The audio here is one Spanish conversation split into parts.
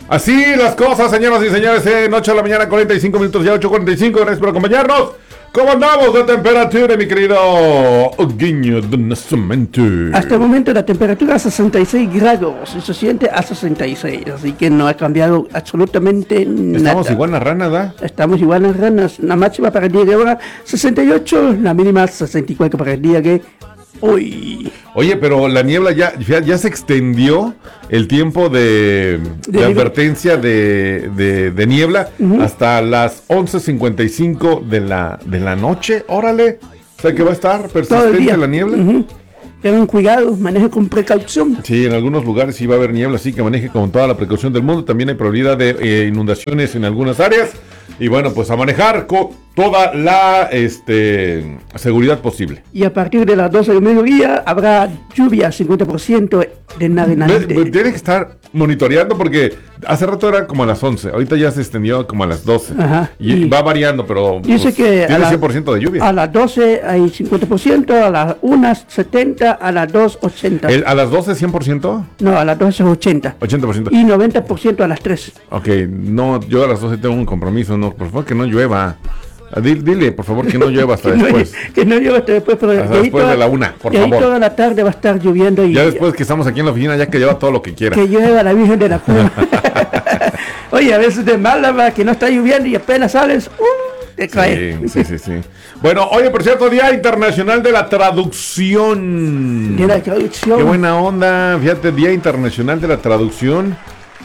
Así las cosas, señoras y señores, noche de la mañana, 45 minutos, ya 8:45, gracias por acompañarnos. ¿Cómo andamos de temperatura, mi querido Guiño de Nacimiento? Hasta el momento la temperatura es 66 grados y se siente a 66, así que no ha cambiado absolutamente nada. Estamos igual en las ranas, ¿verdad? Estamos igual en las ranas. La máxima para el día de ahora 68, la mínima 64 para el día de hoy. Oye, pero la niebla ya se extendió el tiempo de advertencia de niebla hasta las 11:55 de la noche. Órale, o sea que va a estar persistente la niebla. Tengan cuidado, maneje con precaución. Sí, en algunos lugares sí va a haber niebla, así que maneje con toda la precaución del mundo. También hay probabilidad de inundaciones en algunas áreas. Y bueno, pues a manejar con toda la seguridad posible. Y a partir de las 12 del mediodía habrá lluvia, 50% de navegantes. Tiene que estar monitoreando porque hace rato era como a las 11, ahorita ya se extendió como a las 12. Ajá. Y va variando, pero dice pues, que tiene 100% de lluvia. A las 12 hay 50%, a las 1 70, a las 2 80. ¿A las 12 100%? No, a las 12 es 80. 80%. Y 90% a las 3. Ok, no, yo a las 12 tengo un compromiso, no, por favor que no llueva. Dile, por favor, que no llueva hasta después. Que no llueva hasta después. Pero hasta después de la 1, por favor. Y toda la tarde va a estar lloviendo. Ya después que estamos aquí en la oficina, ya que lleva todo lo que quiera. Que llueva la Virgen de la Pura. Oye, a veces de Málaga que no está lloviendo y apenas sales, te cae. Sí. Bueno, oye, por cierto, Día Internacional de la Traducción. De la traducción. Qué buena onda, fíjate, Día Internacional de la Traducción.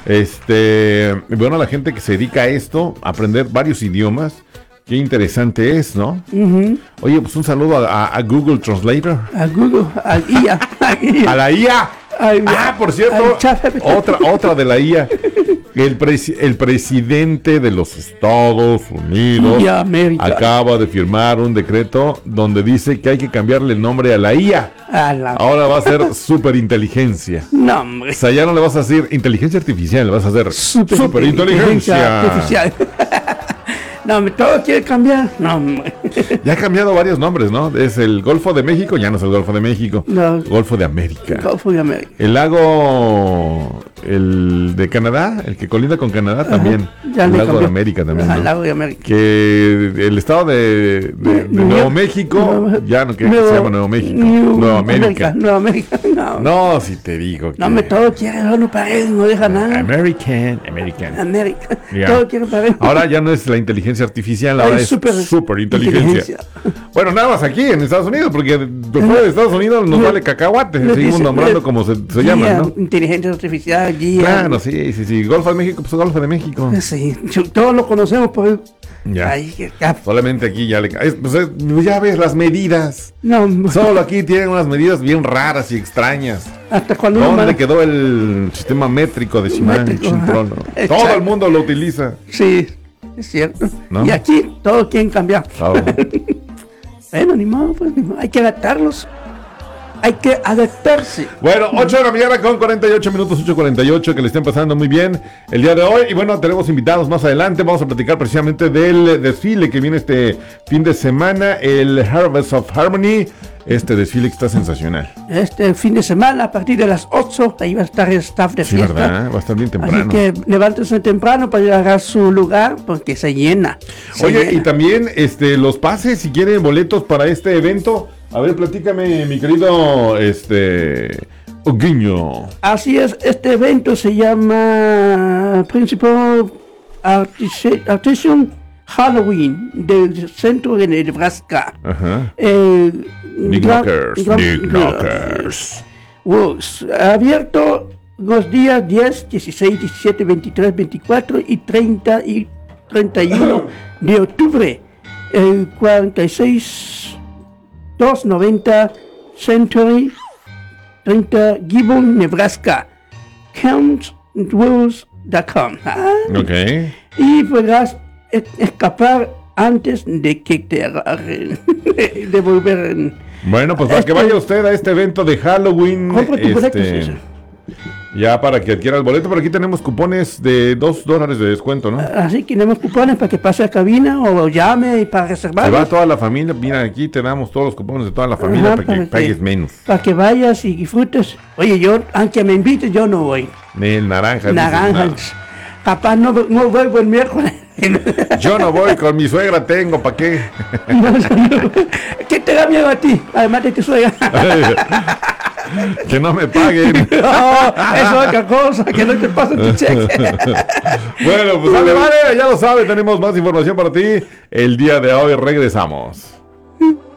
Bueno, la gente que se dedica a esto, a aprender varios idiomas. Qué interesante es, ¿no? Oye, pues un saludo a Google Translator. A Google, al IA. A la IA. Por cierto, otra de la IA. El presidente de los Estados Unidos acaba de firmar un decreto donde dice que hay que cambiarle el nombre a la IA. Ahora va a ser superinteligencia. No, hombre. O sea, ya no le vas a decir inteligencia artificial, le vas a hacer superinteligencia artificial. No, todo quiere cambiar. No, ya ha cambiado varios nombres, ¿no? Es el Golfo de México, ya no es el Golfo de México. No. Golfo de América. Golfo de América. El lago, el de Canadá, el que colinda con Canadá también. El lago de América también. El lago de América. Que el estado de Nuevo México, ya no quiere que se llama Nuevo México. Nueva América. Nueva América. No, si te digo. No, todo quiere no pared, no deja nada. American. Yeah. Todo quiere pared. Ahora ya no es la inteligencia artificial, ahora es superinteligencia. Bueno, nada más aquí en Estados Unidos, porque fuera de Estados Unidos nos vale cacahuate, seguimos nombrando como se llama, ¿no? Inteligencia artificial, guía. Claro, sí. Golfo de México, pues Golfo de México. Sí, todos lo conocemos por... Ya. Solamente aquí ya ya ves las medidas. No. Solo aquí tienen unas medidas bien raras y extrañas. Hasta cuando ¿Dónde quedó el sistema métrico decimal? Todo el mundo lo utiliza. Sí. Es cierto. ¿No? Y aquí todos quieren cambiar. Bueno, ni modo, pues, hay que adaptarlos. Hay que adaptarse. Bueno, 8 de la mañana con 48 minutos, 8:48, que le estén pasando muy bien el día de hoy. Y bueno, tenemos invitados más adelante. Vamos a platicar precisamente del desfile que viene este fin de semana, el Harvest of Harmony. Este desfile que está sensacional. Este fin de semana, a partir de las 8, ahí va a estar el staff de fiesta. Sí, ¿verdad? Va a estar bien temprano. Así que levántense temprano para llegar a su lugar, porque se llena. Y también los pases, si quieren boletos para este evento. A ver, platícame, mi querido Guiño. Así es, este evento se llama Principal Artisan Halloween del centro de Nebraska. Ajá. Nick Knockers. Abierto los días 10, 16, 17, 23, 24 y 30 y 31 de octubre. 46-290 Century 30 Gibbon, Nebraska. Countwills.com. Ok. Y podrás escapar antes de que te agarren. De volver. Bueno, pues para que vaya usted a este evento de Halloween. Ya para que adquiera el boleto, por aquí tenemos cupones de $2 de descuento, ¿no? Así que tenemos cupones para que pase a cabina o llame y para reservar. Se va toda la familia, mira, aquí te damos todos los cupones de toda la familia. Para que pagues menos. Para que vayas y disfrutes. Oye, yo, aunque me invites, yo no voy. Ni el naranja. Capaz no vuelvo el miércoles. Yo no voy, con mi suegra tengo, ¿para qué? No. ¿Qué te da miedo a ti? Además de tu suegra. Que no me paguen. No, eso es otra cosa, que no te pasen tu cheque. Bueno, pues vale, ya lo sabes, tenemos más información para ti. El día de hoy regresamos.